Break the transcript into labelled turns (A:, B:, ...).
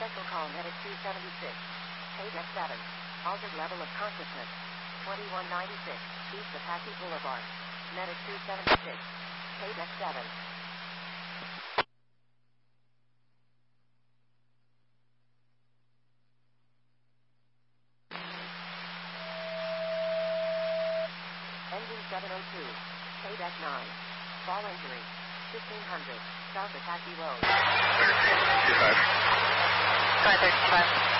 A: Special call medic 276. Page X7. Altered level of consciousness. 2196. East Apache Boulevard. Medic 276. Page X7. Engine 702. Page X9. Fall injury. 1500. South Apache Road.
B: 535.